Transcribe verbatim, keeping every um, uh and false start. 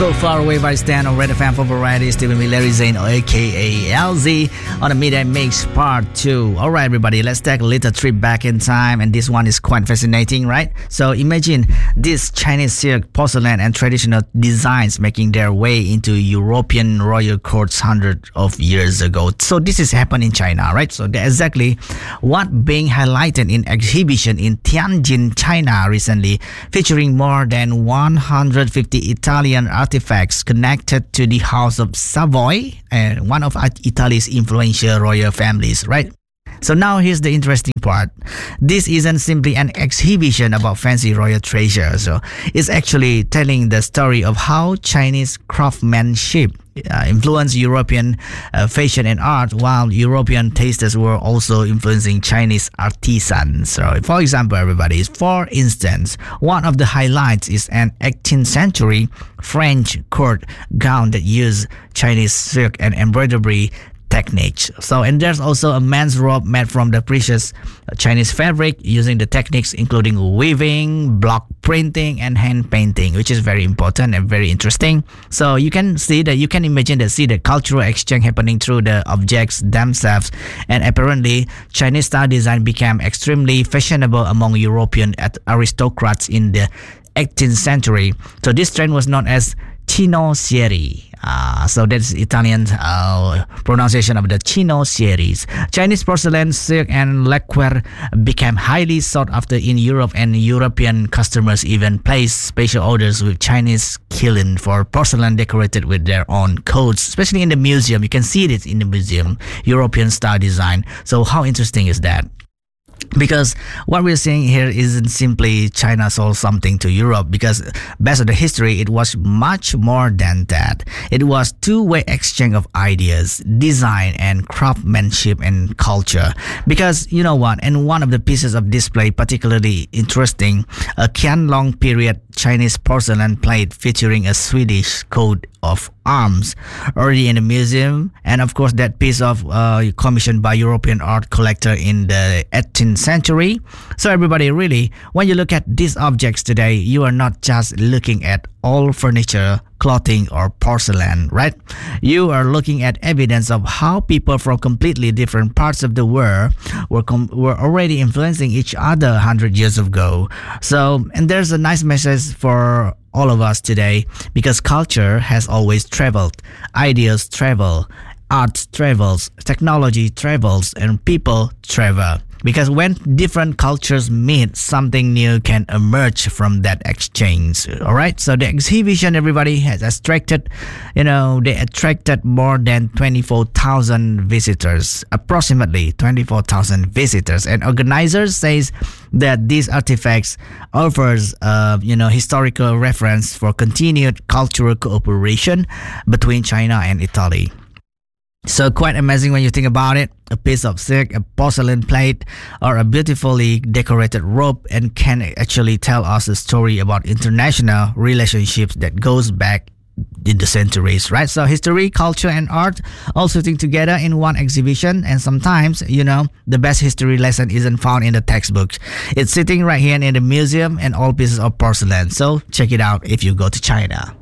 So Far Away by Stan on Red F M for Variety. Stephen me, Larry Zane, aka L Z, on the Midday Mix Part two. Alright, everybody, let's take a little trip back in time, and this one is quite fascinating, right? So imagine this Chinese silk, porcelain, and traditional designs making their way into European royal courts hundreds of years ago. So this is happening in China, right? So that's exactly what being highlighted in exhibition in Tianjin, China recently, featuring more than one hundred fifty Italian artifacts connected to the House of Savoy, and one of Italy's influential royal families, right? So now here's the interesting part. This isn't simply an exhibition about fancy royal treasure. So it's actually telling the story of how Chinese craftsmanship uh, influenced European uh, fashion and art, while European tasters were also influencing Chinese artisans. So for example, everybody, for instance, one of the highlights is an eighteenth century French court gown that used Chinese silk and embroidery techniques. So, and there's also a men's robe made from the precious Chinese fabric using the techniques including weaving, block printing, and hand painting, which is very important and very interesting. So you can see that, you can imagine that, see the cultural exchange happening through the objects themselves. And apparently, Chinese style design became extremely fashionable among European aristocrats in the eighteenth century. So this trend was known as Chinoiserie. Uh, so that's Italian uh, pronunciation of the Chinoisieries. Chinese porcelain, silk, and lacquer became highly sought after in Europe, and European customers even placed special orders with Chinese kiln for porcelain decorated with their own codes, especially in the museum. You can see it in the museum, European style design. So how interesting is that? Because what we're seeing here isn't simply China sold something to Europe, because based on the history, it was much more than that. It was two-way exchange of ideas, design, and craftsmanship and culture. Because, you know what, and one of the pieces of display particularly interesting, a Qianlong period Chinese porcelain plate featuring a Swedish coat of arms already in the museum, and of course that piece of uh, commissioned by European art collector in the eighteenth century. So everybody, really, when you look at these objects today, you are not just looking at old furniture, clothing, or porcelain, right? You are looking at evidence of how people from completely different parts of the world were com- were already influencing each other one hundred years ago. So, and there's a nice message for all of us today, because culture has always traveled, ideas travel, art travels, technology travels, and people travel. Because when different cultures meet, something new can emerge from that exchange. All right. So the exhibition, everybody, has attracted, you know, they attracted more than twenty-four thousand visitors, approximately twenty-four thousand visitors. And organizers says that these artifacts offers, uh, you know, historical reference for continued cultural cooperation between China and Italy. So quite amazing when you think about it. A piece of silk, a porcelain plate, or a beautifully decorated robe, and can actually tell us a story about international relationships that goes back in the centuries, right? So history, culture, and art all sitting together in one exhibition. And sometimes, you know, the best history lesson isn't found in the textbooks. It's sitting right here in the museum, and all pieces of porcelain. So check it out if you go to China.